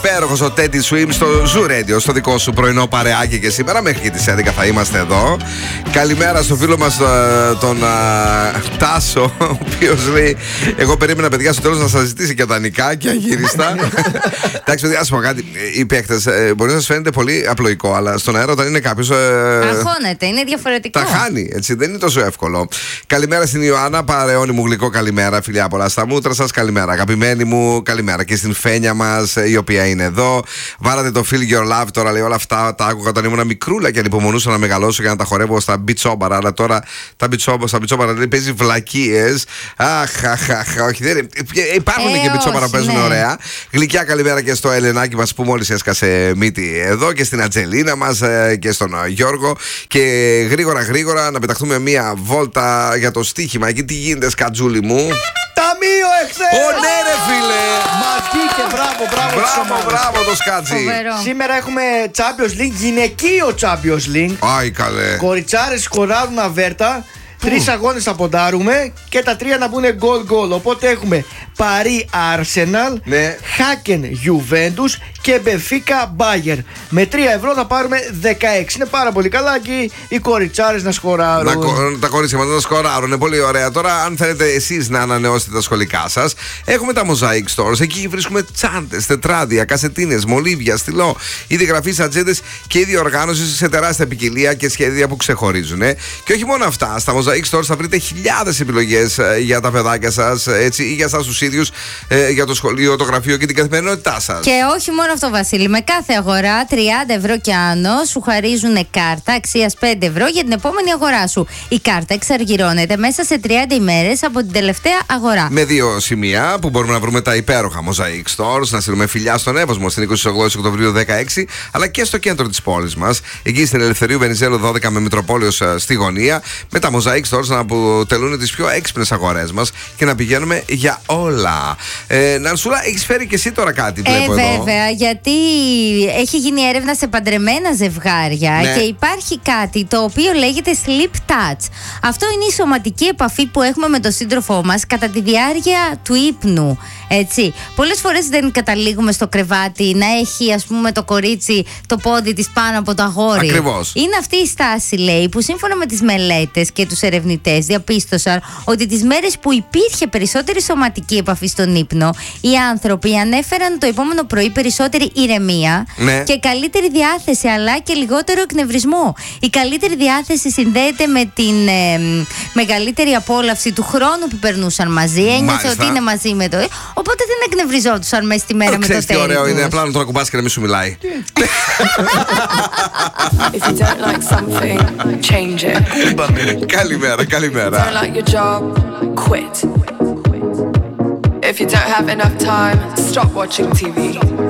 Υπέροχος ο Teddy Swim στο Zoo Radio, στο δικό σου πρωινό παρεάκι και σήμερα μέχρι και τις 11 θα είμαστε εδώ. Καλημέρα στο φίλο μας τον Τάσο, ο οποίος λέει: εγώ περίμενα, παιδιά, στο τέλος να σας ζητήσει και τα νικάκια γύριστα. Εντάξει, παιδιά, ας πω κάτι. Οι παίκτες μπορεί να σας φαίνεται πολύ απλοϊκό, αλλά στον αέρα όταν είναι κάποιος. Αγχώνεται, είναι διαφορετικό. Τα χάνει, έτσι, δεν είναι τόσο εύκολο. Καλημέρα στην Ιωάννα, παρεώνη μου γλυκό, καλημέρα. Φιλιά πολλά στα μούτρα σας, καλημέρα. Αγαπημένη μου, καλημέρα. Και στην Φένια μας, η οποία είναι εδώ. Βάλατε το Feel Your Love τώρα, λέει, όλα αυτά τα άκουγα όταν ήμουν μικρούλα και ανυπομονούσα να μεγαλώσω για να τα χορεύω στα μπιτσόμπαρα. Αλλά τώρα τα μπιτσόμπαρα δεν παίζει βλακίες. Όχι, δεν είναι. Υπάρχουν και μπιτσόμπαρα που παίζουν ωραία. Γλυκιά καλημέρα και στο Ελενάκι μας που μόλις έσκασε μύτη εδώ και στην Ατζελίνα μας και στον Γιώργο. Και γρήγορα να πεταχτούμε μία βόλτα για το στοίχημα. Εκεί τι γίνεται, σκατζούλη μου. Ταμείο εχθές! Ω ναι ρε φίλε! Μας βγήκε, Μπράβο το σκάτζι. Σήμερα έχουμε Champions League, γυναικείο Champions League. Άι καλέ. Κοριτσάρες σκοράρουν αβέρτα. 3 αγώνες θα ποντάρουμε και τα 3 να μπουν γκολ. Οπότε έχουμε Παρί Arsenal, ναι. Χάκεν Juventus και Benfica Bayern. Με 3 ευρώ θα πάρουμε 16. Είναι πάρα πολύ καλά και οι κοριτσάρες να σκοράρουν. Τα κορίτσια μας να σκοράρουν. Είναι πολύ ωραία. Τώρα, αν θέλετε εσείς να ανανεώσετε τα σχολικά σας, έχουμε τα Mosaic Stores. Εκεί βρίσκουμε τσάντες, τετράδια, κασετίνες, μολύβια, στυλό, είδη γραφής, ατζέντες και είδη οργάνωσης σε τεράστια ποικιλία και σχέδια που ξεχωρίζουν. Και όχι μόνο αυτά, στα Mosaic Stores θα βρείτε χιλιάδες επιλογές για τα παιδάκια σας, έτσι, ή για εσάς τους ίδιους, για το σχολείο, το γραφείο και την καθημερινότητά σας. Και όχι μόνο αυτό, Βασίλη. Με κάθε αγορά 30 ευρώ και άνω σου χαρίζουν κάρτα αξίας 5 ευρώ για την επόμενη αγορά σου. Η κάρτα εξαργυρώνεται μέσα σε 30 ημέρες από την τελευταία αγορά. Με 2 σημεία που μπορούμε να βρούμε τα υπέροχα Mosaic Stores, να στείλουμε φιλιά στον Εύωσμο στην 28 Οκτωβρίου 16, αλλά και στο κέντρο της πόλης μας, εκεί στην Ελευθερίου Βενιζέλου 12 με Μητροπόλεως στη γωνία, με τα Mosaic Stores να αποτελούν τις πιο έξυπνες αγορές μας και να πηγαίνουμε για όλα. Νανσούλα, έχεις φέρει και εσύ τώρα κάτι, βλέπω εδώ. Βέβαια, γιατί έχει γίνει έρευνα σε παντρεμένα ζευγάρια, ναι. Και υπάρχει κάτι το οποίο λέγεται sleep touch. Αυτό είναι η σωματική επαφή που έχουμε με τον σύντροφό μας κατά τη διάρκεια του ύπνου. Έτσι. Πολλές φορές δεν καταλήγουμε στο κρεβάτι να έχει, ας πούμε, το κορίτσι το πόδι της πάνω από το αγόρι. Ακριβώς. Είναι αυτή η στάση, λέει, που σύμφωνα με τις μελέτες και τους ερευνητές διαπίστωσαν ότι τις μέρες που υπήρχε περισσότερη σωματική επαφή στον ύπνο, οι άνθρωποι ανέφεραν το επόμενο πρωί περισσότερη ηρεμία, ναι. Και καλύτερη διάθεση, αλλά και λιγότερο εκνευρισμό. Η καλύτερη διάθεση συνδέεται με την μεγαλύτερη απόλαυση του χρόνου που περνούσαν μαζί. Ένιωσε ότι είναι μαζί με το. Οπότε δεν εκνευριζόντουσαν μέσα στη μέρα με το τέλος. Τι ωραίο είναι, απλά να τον ακουμπάς και να μην σου μιλάει. If you don't like something, change it. Καλημέρα. If you don't like your job, quit. If you don't have enough time, stop watching TV.